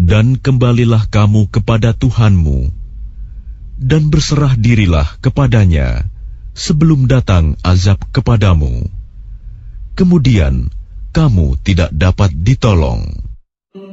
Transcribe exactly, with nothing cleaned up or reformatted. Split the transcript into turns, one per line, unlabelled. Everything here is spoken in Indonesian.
Dan kembalilah kamu kepada Tuhanmu, dan berserah dirilah kepadanya sebelum datang azab kepadamu. Kemudian kamu tidak dapat ditolong.